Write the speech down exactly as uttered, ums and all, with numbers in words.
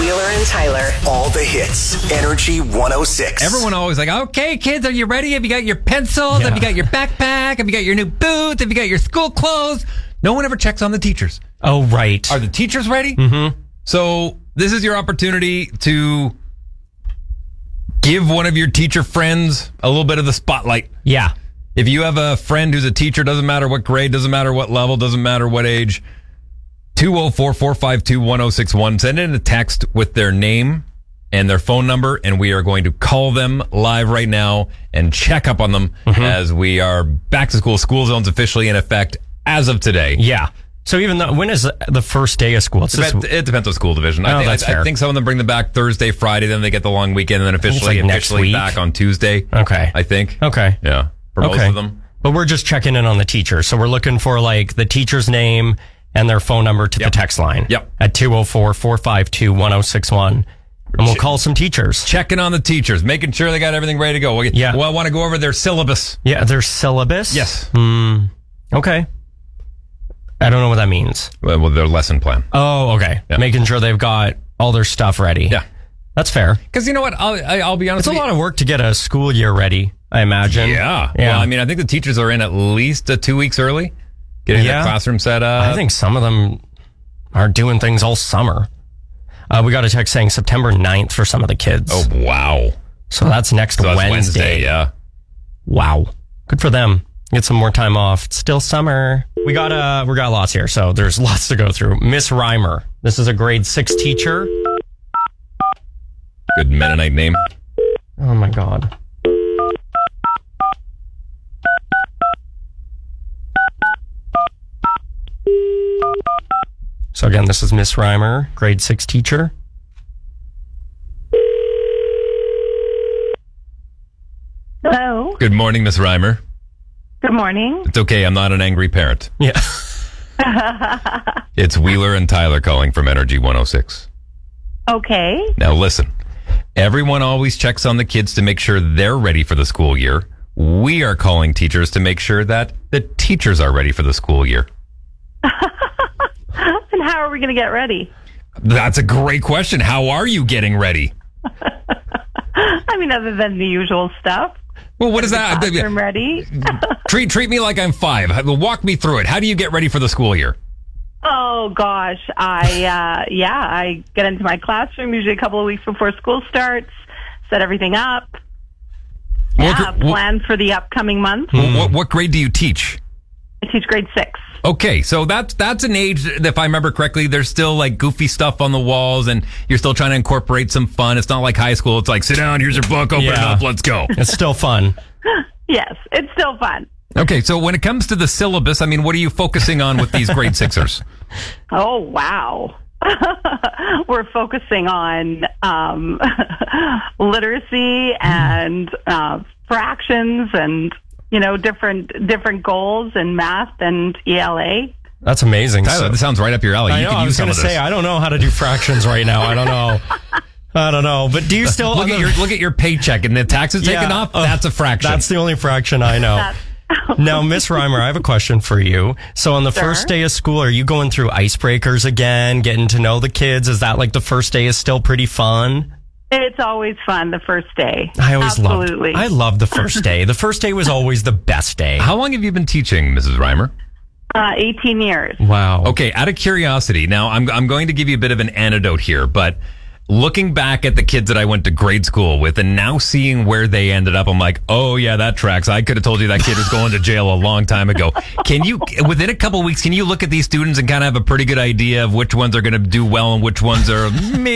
Wheeler and Tyler. All the hits. Energy one oh six. Everyone always like, okay, kids, are you ready? Have you got your pencils? Yeah. Have you got your backpack? Have you got your new boots? Have you got your school clothes? No one ever checks on the teachers. Oh, right. Are the teachers ready? Mm-hmm. So this is your opportunity to give one of your teacher friends a little bit of the spotlight. Yeah. If you have a friend who's a teacher, doesn't matter what grade, doesn't matter what level, doesn't matter what age, two oh four, four five two, one oh six one. Send in a text with their name and their phone number, and we are going to call them live right now and check up on them mm-hmm. as we are back to school. School zone's officially in effect as of today. Yeah. So even though, when is the first day of school? It's Dep- this, it depends on school division. Oh, I, think, that's I, fair. I think some of them bring them back Thursday, Friday, then they get the long weekend, and then officially like next officially week. back on Tuesday. Okay. I think. Okay. Yeah. For okay. most of them. But we're just checking in on the teacher. So we're looking for like the teacher's name and their phone number to Yep. the text line. Yep. At two oh four, four five two, one oh six one. And we'll call some teachers. Checking on the teachers, making sure they got everything ready to go. We, Yeah. Well, I want to go over their syllabus. Yeah, their syllabus? Yes. Hmm. Okay. I don't know what that means. Well, well, their lesson plan. Oh, okay. Yeah. Making sure they've got all their stuff ready. Yeah. That's fair. Because you know what? I'll, I- I'll be honest It's a with lot of work to get a school year ready, I imagine. you. Yeah. Yeah. Well, I mean, I think the teachers are in at least uh, two weeks early, getting Yeah. their classroom set up. I think some of them are doing things all summer. Uh, we got a text saying September ninth for some of the kids. Oh, wow. So that's next So that's Wednesday. Wednesday, yeah. Wow. Good for them. Get some more time off. It's still summer. We got uh we got lots here, so there's lots to go through. Miss Reimer. This is a grade six teacher. Good Mennonite name. Oh my god. So again, this is Miss Reimer, grade six teacher. Hello. Good morning, Miss Reimer. Good morning. It's okay. I'm not an angry parent. Yeah. It's Wheeler and Tyler calling from Energy one oh six. Okay. Now listen, everyone always checks on the kids to make sure they're ready for the school year. We are calling teachers to make sure that the teachers are ready for the school year. And how are we going to get ready? That's a great question. How are you getting ready? I mean, other than the usual stuff. Well, what is that? Classroom ready. treat treat me like I'm five. Walk me through it. How do you get ready for the school year? Oh gosh, I uh, yeah, I get into my classroom usually a couple of weeks before school starts, set everything up, What, yeah, plan for the upcoming month. what, what, what grade do you teach? I teach grade six. Okay, so that's that's an age, if I remember correctly, there's still like goofy stuff on the walls and you're still trying to incorporate some fun. It's not like high school. It's like, sit down, here's your book, open it Yeah. up, let's go. It's still fun. Yes, it's still fun. Okay, so when it comes to the syllabus, I mean, what are you focusing on with these grade sixers? Oh wow. We're focusing on um, literacy and uh, fractions and you know different different goals in math and E L A. That's amazing. Tyler, So- this sounds right up your alley. I You know, can I use was some going to of this. say, I don't know how to do fractions right now. I don't know. I don't know. But do you still... look at your look at your paycheck and the taxes taken Yeah, off. uh, That's a fraction. That's the only fraction I know. That's- Now, Miss Reimer, I have a question for you. So on the Sure. first day of school, are you going through icebreakers again, getting to know the kids? Is that like the first day is still pretty fun? It's always fun the first day. I always Absolutely. loved I loved the first day. The first day was always the best day. How long have you been teaching, Missus Reimer? Uh, eighteen years. Wow. Okay, out of curiosity, now I'm I'm going to give you a bit of an anecdote here, but looking back at the kids that I went to grade school with and now seeing where they ended up, I'm like, oh yeah, that tracks. I could have told you that kid was going to jail a long time ago. Can you, within a couple of weeks, can you look at these students and kind of have a pretty good idea of which ones are going to do well and which ones are maybe